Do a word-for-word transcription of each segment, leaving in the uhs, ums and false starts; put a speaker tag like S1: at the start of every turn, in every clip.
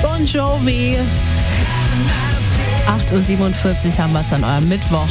S1: Bon Jovi. acht Uhr siebenundvierzig haben wir es an eurem Mittwoch.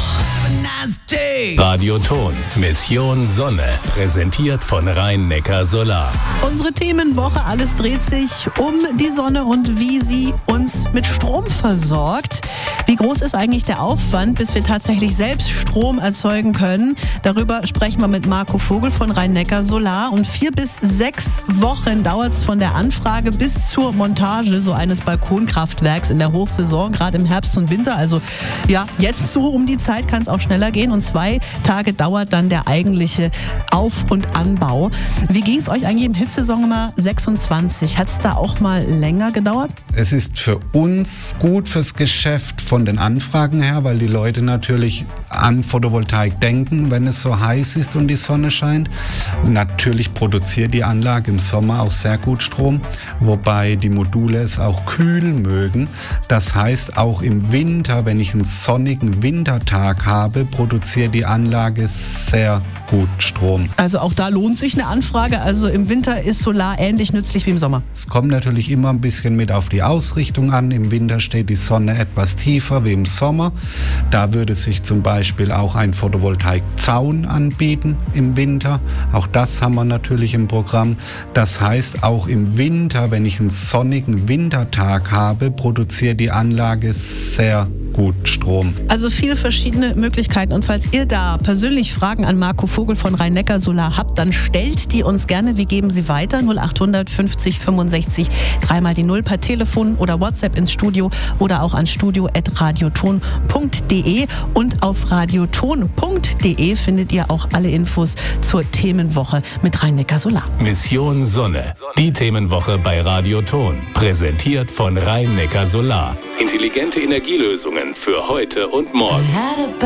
S2: Radioton, Mission Sonne, präsentiert von Rhein-Neckar Solar.
S1: Unsere Themenwoche, alles dreht sich um die Sonne und wie sie uns mit Strom versorgt. Wie groß ist eigentlich der Aufwand, bis wir tatsächlich selbst Strom erzeugen können? Darüber sprechen wir mit Marco Vogel von Rhein-Neckar Solar. Und vier bis sechs Wochen dauert es von der Anfrage bis zur Montage so eines Balkonkraftwerks in der Hochsaison, gerade im Herbst und Winter. Also ja, jetzt so um die Zeit kann es auch schneller gehen. Und zwei Tage dauert dann der eigentliche Auf- und Anbau. Wie ging es euch eigentlich im Hitzesommer sechsundzwanzig? Hat es da auch mal länger gedauert?
S3: Es ist für uns gut fürs Geschäft von den Anfragen her, weil die Leute natürlich an Photovoltaik denken, wenn es so heiß ist und die Sonne scheint. Natürlich produziert die Anlage im Sommer auch sehr gut Strom, wobei die Module es auch kühl mögen. Das heißt, auch im Winter, wenn ich einen sonnigen Wintertag habe, produziert die Anlage sehr gut Strom.
S1: Also auch da lohnt sich eine Anfrage. Also im Winter ist Solar ähnlich nützlich wie im Sommer.
S3: Es kommt natürlich immer ein bisschen mit auf die Ausrichtung an. Im Winter steht die Sonne etwas tiefer wie im Sommer. Da würde sich zum Beispiel auch ein Photovoltaikzaun anbieten im Winter. Auch das haben wir natürlich im Programm. Das heißt, auch im Winter, wenn ich einen sonnigen Wintertag habe, produziert die Anlage sehr gut Strom.
S1: Also viele verschiedene Möglichkeiten. Und falls ihr da persönlich Fragen an Marco Vogel von Rhein-Neckar Solar habt, dann stellt die uns gerne. Wir geben sie weiter. null acht fünfzig fünfundsechzig dreimal die Null per Telefon oder WhatsApp ins Studio oder auch an studio at radioton punkt de. Und auf radioton punkt de findet ihr auch alle Infos zur Themenwoche mit Rhein-Neckar Solar.
S2: Mission Sonne, die Themenwoche bei Radioton, präsentiert von Rhein-Neckar Solar. Intelligente Energielösungen für heute und morgen.